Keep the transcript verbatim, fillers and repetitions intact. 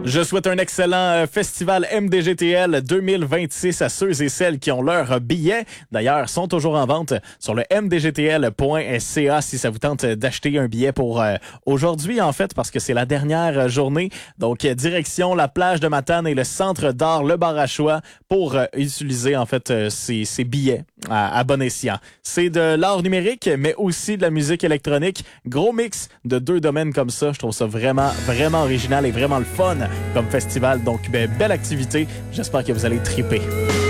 Je souhaite un excellent euh, festival M D G T L deux mille vingt-six à ceux et celles qui ont leurs billets. D'ailleurs, sont toujours en vente sur le m d g t l point c a si ça vous tente d'acheter un billet pour euh, aujourd'hui, en fait, parce que c'est la dernière journée. Donc, euh, direction la plage de Matane et le centre d'art Le Bar à Choix pour euh, utiliser, en fait, euh, ces, ces billets à, à bon escient. C'est de l'art numérique, mais aussi de la musique électronique. Gros mix de deux domaines comme ça. Je trouve ça vraiment, vraiment original et vraiment le fun comme festival. Donc, ben, belle activité. J'espère que vous allez triper.